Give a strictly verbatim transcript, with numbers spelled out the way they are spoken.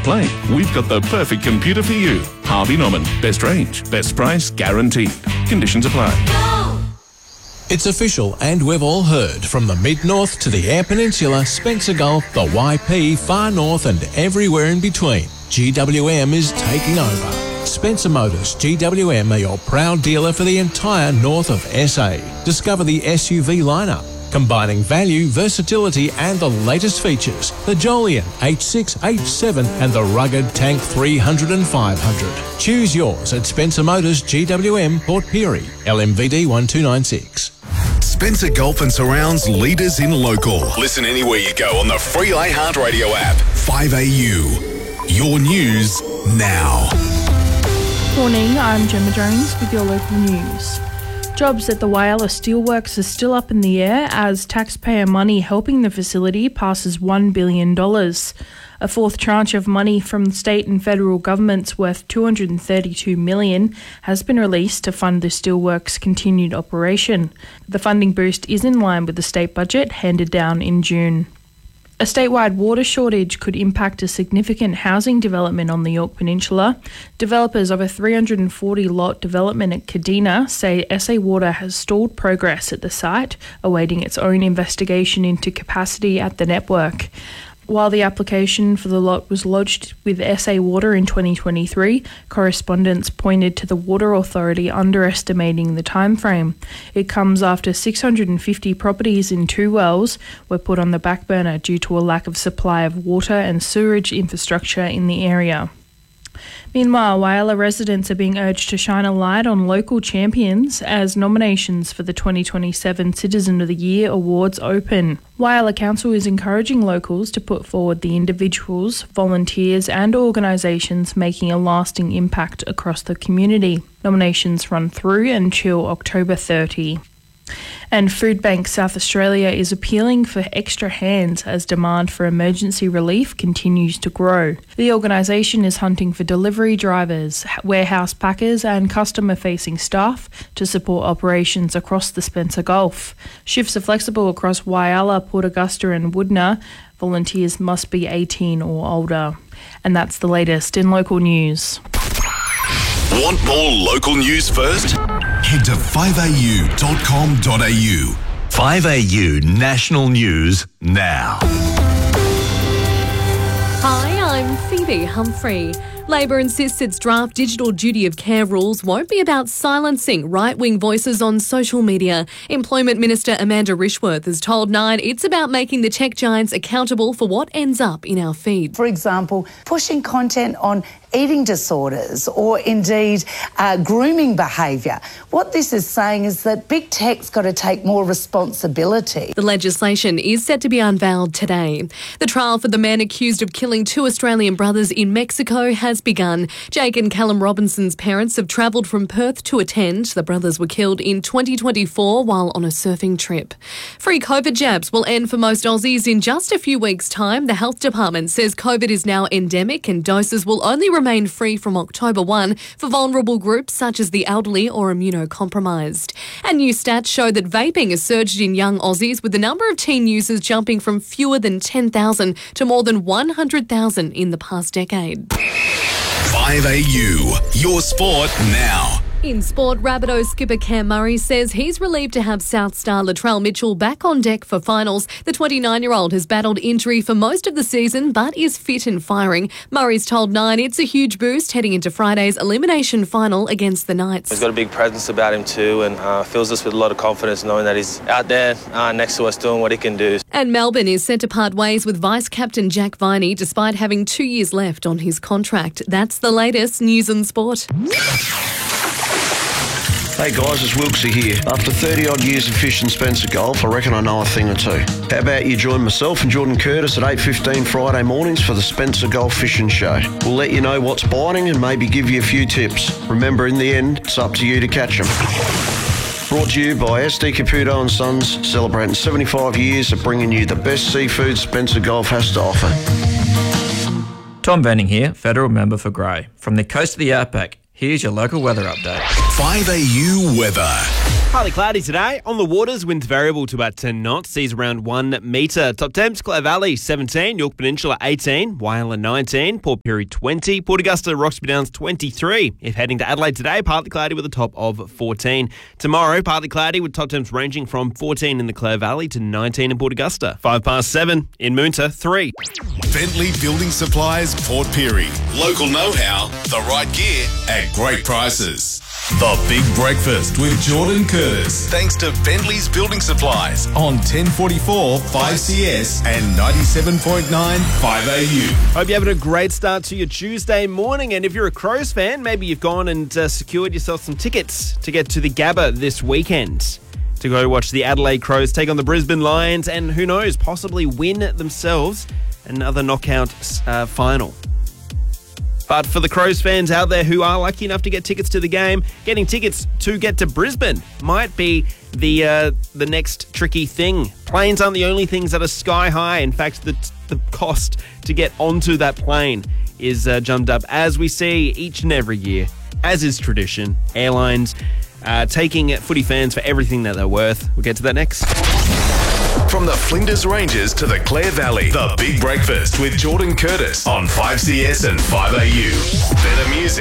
playing, we've got the perfect computer for you. Harvey Norman. Best range, best price, guaranteed. Conditions apply. It's official, and we've all heard, from the Mid-North to the Eyre Peninsula, Spencer Gulf, the Y P, Far North and everywhere in between. G W M is taking over. Spencer Motors G W M are your proud dealer for the entire north of S A. Discover the S U V lineup, combining value, versatility and the latest features. The Jolion H six, H seven and the rugged Tank three hundred and five hundred. Choose yours at Spencer Motors G W M, Port Pirie, L M V D one two nine six. Spencer Gulf and Surround's leaders in local. Listen anywhere you go on the free iHeartRadio app. five A U. Your news now. Morning, I'm Gemma Jones with your local news. Jobs at the Whyalla Steelworks are still up in the air as taxpayer money helping the facility passes one billion dollars. A fourth tranche of money from the state and federal governments worth two hundred thirty-two million dollars has been released to fund the steelworks' continued operation. The funding boost is in line with the state budget handed down in June. A statewide water shortage could impact a significant housing development on the Yorke Peninsula. Developers of a three hundred forty lot development at Kadina say S A Water has stalled progress at the site, awaiting its own investigation into capacity at the network. While the application for the lot was lodged with S A Water in twenty twenty-three, correspondents pointed to the Water Authority underestimating the timeframe. It comes after six hundred fifty properties in two wells were put on the back burner due to a lack of supply of water and sewerage infrastructure in the area. Meanwhile, Whyalla residents are being urged to shine a light on local champions as nominations for the twenty twenty-seven Citizen of the Year Awards open. Whyalla Council is encouraging locals to put forward the individuals, volunteers and organisations making a lasting impact across the community. Nominations run through until October thirtieth. And Foodbank South Australia is appealing for extra hands as demand for emergency relief continues to grow. The organisation is hunting for delivery drivers, warehouse packers and customer-facing staff to support operations across the Spencer Gulf. Shifts are flexible across Whyalla, Port Augusta and Woodner. Volunteers must be eighteen or older. And that's the latest in local news. Want more local news first? Head to five a u dot com dot a u. five A U National News now. Hi, I'm Phoebe Humphrey. Labor insists its draft digital duty of care rules won't be about silencing right-wing voices on social media. Employment Minister Amanda Rishworth has told Nine it's about making the tech giants accountable for what ends up in our feed. For example, pushing content on eating disorders or indeed uh, grooming behaviour. What this is saying is that big tech's got to take more responsibility. The legislation is set to be unveiled today. The trial for the man accused of killing two Australian brothers in Mexico has begun. Jake and Callum Robinson's parents have travelled from Perth to attend. The brothers were killed in twenty twenty-four while on a surfing trip. Free COVID jabs will end for most Aussies in just a few weeks' time. The Health Department says COVID is now endemic and doses will only remain free from October first for vulnerable groups such as the elderly or immunocompromised. And new stats show that vaping has surged in young Aussies, with the number of teen users jumping from fewer than ten thousand to more than one hundred thousand in the past decade. five A U, your sport now. In sport, Rabbitohs skipper Cam Murray says he's relieved to have South star Latrell Mitchell back on deck for finals. The twenty-nine-year-old has battled injury for most of the season but is fit and firing. Murray's told Nine it's a huge boost heading into Friday's elimination final against the Knights. He's got a big presence about him too and uh, fills us with a lot of confidence knowing that he's out there uh, next to us doing what he can do. And Melbourne is set to part ways with Vice-Captain Jack Viney despite having two years left on his contract. That's the latest news and sport. Hey guys, it's Wilksy here. After thirty odd years of fishing Spencer Gulf, I reckon I know a thing or two. How about you join myself and Jordan Curtis at eight fifteen Friday mornings for the Spencer Gulf Fishing Show. We'll let you know what's biting and maybe give you a few tips. Remember, in the end, it's up to you to catch them. Brought to you by S D Caputo and Sons, celebrating seventy-five years of bringing you the best seafood Spencer Gulf has to offer. Tom Venning here, Federal Member for Grey. From the coast of the Outback, here's your local weather update. five A U weather. Partly cloudy today. On the waters, winds variable to about ten knots. Seas around one metre. Top temps, Clare Valley seventeen, York Peninsula eighteen, Whyalla nineteen, Port Pirie twenty, Port Augusta, Roxby Downs twenty-three. If heading to Adelaide today, partly cloudy with a top of fourteen. Tomorrow, partly cloudy with top temps ranging from fourteen in the Clare Valley to nineteen in Port Augusta. Five past seven in Moonta, three. Bentley Building Supplies, Port Pirie. Local know-how, the right gear at great prices. The Big Breakfast with Jordan Curtis. Thanks to Bentley's Building Supplies on ten forty-four five C S and ninety-seven point nine five A U. Hope you're having a great start to your Tuesday morning. And if you're a Crows fan, maybe you've gone and uh, secured yourself some tickets to get to the Gabba this weekend to go watch the Adelaide Crows take on the Brisbane Lions and, who knows, possibly win themselves another knockout uh, final. But for the Crows fans out there who are lucky enough to get tickets to the game, getting tickets to get to Brisbane might be the uh, the next tricky thing. Planes aren't the only things that are sky high. In fact, the, the cost to get onto that plane is uh, jumped up, as we see each and every year, as is tradition. Airlines uh, taking footy fans for everything that they're worth. We'll get to that next. From the Flinders Ranges to the Clare Valley, The Big Breakfast with Jordan Curtis on five C S and five A U. Better music.